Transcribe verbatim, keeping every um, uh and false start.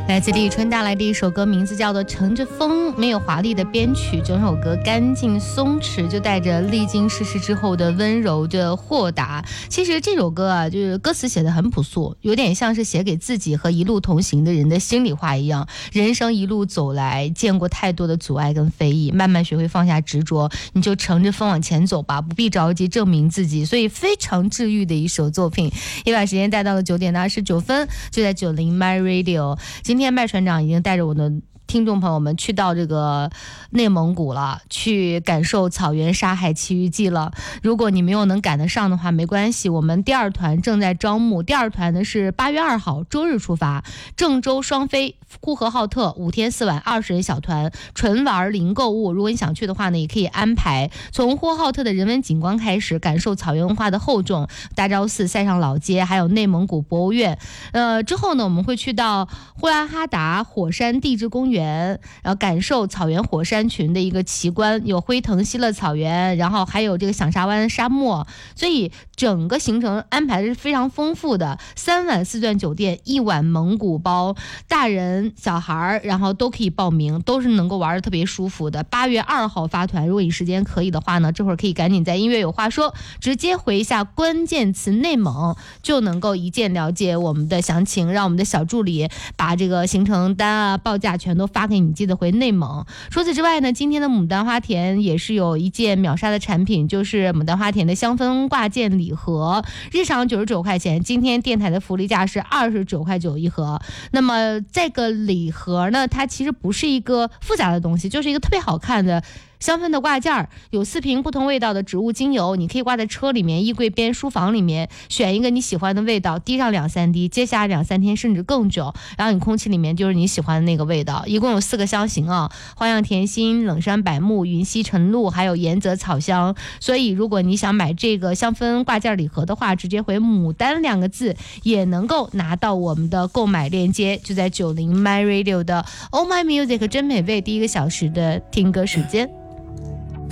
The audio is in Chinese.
来自李春带来的一首歌，名字叫做《乘着风》，没有华丽的编曲，整首歌干净松弛，就带着历经世事之后的温柔的豁达。其实这首歌啊，就是歌词写得很朴素，有点像是写给自己和一路同行的人的心里话一样。人生一路走来，见过太多的阻碍跟非议，慢慢学会放下执着，你就乘着风往前走吧，不必着急证明自己。所以非常治愈的一首作品。一把时间带到了九点的二十九分，就在九零 My Radio。今天麦船长已经带着我的听众朋友们去到这个内蒙古了，去感受草原沙海奇遇记了。如果你没有能赶得上的话，没关系，我们第二团正在招募。第二团呢是八月二号周日出发，郑州双飞呼和浩特五天四晚二十人小团，纯玩零购物。如果你想去的话呢，也可以安排从呼和浩特的人文景观开始，感受草原文化的厚重，大昭寺、塞上老街，还有内蒙古博物院。呃，之后呢，我们会去到呼兰哈达火山地质公园，然后感受草原火山群的一个奇观，有辉腾西勒草原，然后还有这个响沙湾沙漠。所以整个行程安排的是非常丰富的，三晚四钻酒店，一晚蒙古包，大人小孩然后都可以报名，都是能够玩的特别舒服的。八月二号发团，如果你时间可以的话呢，这会儿可以赶紧在音乐有话说直接回一下关键词内蒙，就能够一键了解我们的详情，让我们的小助理把这个行程单啊报价全都发给你，记得回内蒙。除此之外呢，今天的牡丹花田也是有一件秒杀的产品，就是牡丹花田的香氛挂件礼盒，日常九十九块钱，今天电台的福利价是二十九块九一盒。那么这个礼盒呢，它其实不是一个复杂的东西，就是一个特别好看的香氛的挂件，有四瓶不同味道的植物精油，你可以挂在车里面、衣柜边、书房里面，选一个你喜欢的味道，滴上两三滴，接下来两三天甚至更久，然后你空气里面就是你喜欢的那个味道。一共有四个香型啊，花样甜心、冷杉柏木、云溪晨露，还有盐泽草香。所以如果你想买这个香氛挂件礼盒的话，直接回牡丹两个字也能够拿到我们的购买链接，就在九零 My Radio 的 Oh My Music 真美味第一个小时的听歌时间。